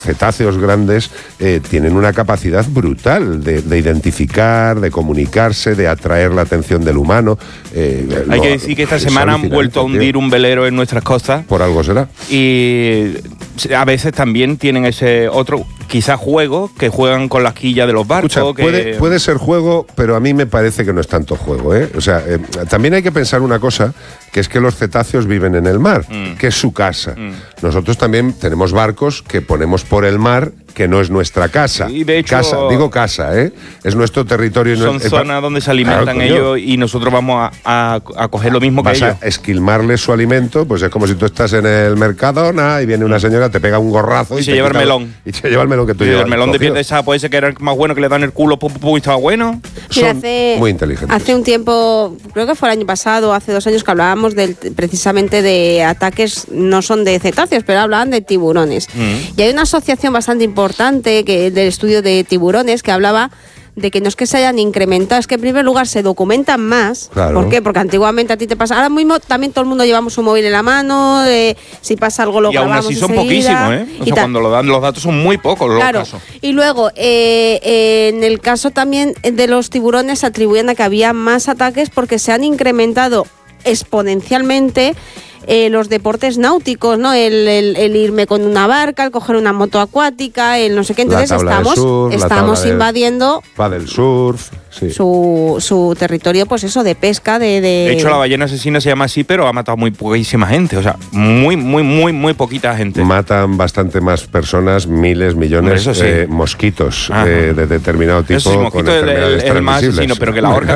cetáceos grandes tienen una capacidad brutal de identificar, de comunicarse, de atraer la atención del humano. Hay que decir que esta semana han vuelto a hundir un velero en nuestras costas. Por algo será. Y a veces también tienen ese otro, quizás juego, que juegan con las quillas de los barcos. Escucha, puede ser juego, pero a mí me parece que no es tanto juego, ¿eh? O sea, también hay que pensar una cosa, que es que los cetáceos viven en el mar, que es su casa. Nosotros también tenemos barcos que ponemos por el mar, que no es nuestra casa. Y de hecho, casa, ¿eh? Es nuestro territorio. Son zonas donde se alimentan ellos y nosotros vamos a coger lo mismo que ellos. Vas a esquilmarles su alimento, pues es como si tú estás en el Mercadona y viene una señora, te pega un gorrazo y se lleva el melón. Y se lleva el melón que tú llevas. El melón de piel de esa puede ser que era más bueno, que le dan el culo y estaba bueno. Son muy inteligentes. Hace un tiempo, creo que fue el año pasado, hace 2 años, que hablábamos precisamente de ataques, no son de cetáceos, pero hablaban de tiburones. Y hay una asociación bastante importante del estudio de tiburones que hablaba de que no es que se hayan incrementado, es que en primer lugar se documentan más. Claro. ¿Por qué? Porque antiguamente a ti te pasa. Ahora mismo también todo el mundo llevamos un móvil en la mano, si pasa algo lo grabamos. Y aún así son enseguida, poquísimos, ¿eh? O sea, cuando lo dan los datos son muy pocos los casos. Y luego, en el caso también de los tiburones, se atribuyen a que había más ataques porque se han incrementado exponencialmente los deportes náuticos, ¿no? El irme con una barca, el coger una moto acuática, el no sé qué. Entonces estamos invadiendo paddle surf, sí. su territorio, pues eso, de pesca, De hecho, la ballena asesina se llama así, pero ha matado muy poquísima gente. O sea, muy poquita gente. Matan bastante más personas, miles, millones, mosquitos de determinado tipo. Eso sí, mosquito es el más asesino, pero que la orca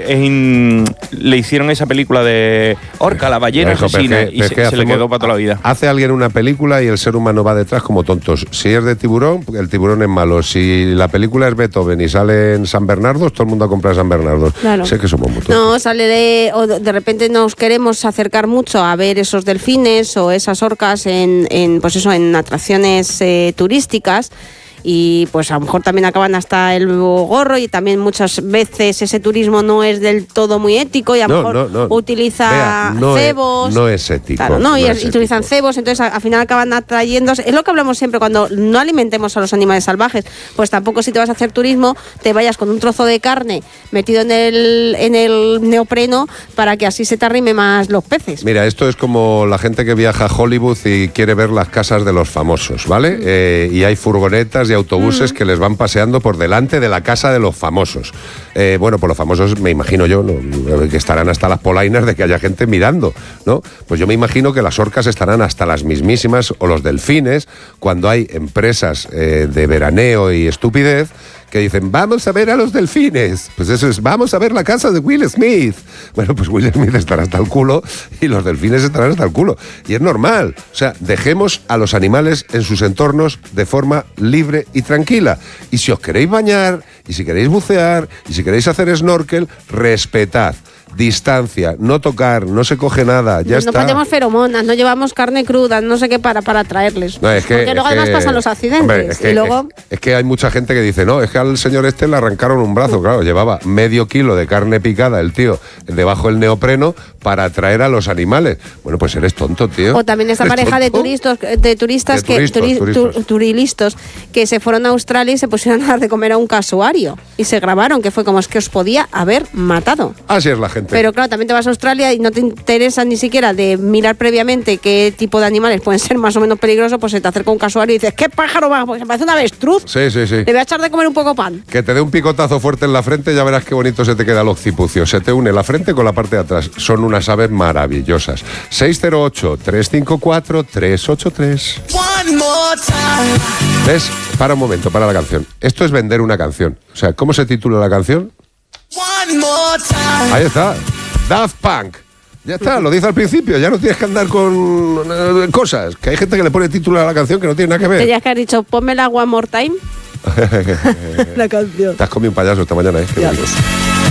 le hicieron esa película de Orca, la ballena asesina, y se le quedó para toda la vida. Hace alguien una película y el ser humano va detrás como tontos. Si es de tiburón, el tiburón es malo. Si la película es Beethoven y sale en San Bernardo, todo el mundo a comprar San Bernardo. Claro. Sé que somos muy tontos. No, o de repente nos queremos acercar mucho a ver esos delfines o esas orcas en atracciones turísticas. Y pues a lo mejor también acaban hasta el gorro, y también muchas veces ese turismo no es del todo muy ético y a lo mejor utiliza cebos. No es ético. Claro, y utilizan cebos, entonces al final acaban atrayéndose. Es lo que hablamos siempre, cuando no alimentemos a los animales salvajes, pues tampoco, si te vas a hacer turismo, te vayas con un trozo de carne metido en el neopreno para que así se te arrime más los peces. Mira, esto es como la gente que viaja a Hollywood y quiere ver las casas de los famosos, ¿vale? Y hay furgonetas y autobuses que les van paseando por delante de la casa de los famosos. Bueno, pues los famosos, me imagino yo, ¿no? Que estarán hasta las polainas de que haya gente mirando, ¿no? Pues yo me imagino que las orcas estarán hasta las mismísimas, o los delfines, cuando hay empresas de veraneo y estupidez que dicen, vamos a ver a los delfines. Pues eso es, vamos a ver la casa de Will Smith. Bueno, pues Will Smith estará hasta el culo y los delfines estarán hasta el culo. Y es normal. O sea, dejemos a los animales en sus entornos de forma libre y tranquila. Y si os queréis bañar, y si queréis bucear, y si queréis hacer snorkel, respetad. Distancia, no tocar, no se coge nada, ya está. No ponemos feromonas, no llevamos carne cruda, no sé qué para traerles. No, porque luego además pasan los accidentes. Hombre, es que hay mucha gente que dice, no, es que al señor este le arrancaron un brazo. Claro, llevaba medio kilo de carne picada el tío debajo del neopreno para atraer a los animales. Bueno, pues eres tonto, tío. O también esta pareja de turistas que se fueron a Australia y se pusieron a dar de comer a un casuario y se grabaron, que fue como es que os podía haber matado. Así es la gente. Pero claro, también te vas a Australia y no te interesa ni siquiera de mirar previamente qué tipo de animales pueden ser más o menos peligrosos, pues se te acerca un casuario y dices, ¿qué pájaro va? Pues me parece un avestruz. Sí. Le voy a echar de comer un poco pan. Que te dé un picotazo fuerte en la frente, ya verás qué bonito se te queda el occipucio. Se te une la frente con la parte de atrás. Son unas aves maravillosas. 608-354-383. ¿Ves? Para un momento, para la canción. Esto es vender una canción. O sea, ¿cómo se titula la canción? Ahí está, Daft Punk. Ya está, lo dice al principio, ya no tienes que andar con cosas. Que hay gente que le pone título a la canción que no tiene nada que ver. Tenías que haber dicho, pónmela one more time. La canción. Te has comido un payaso esta mañana, ¿eh? Qué bonito.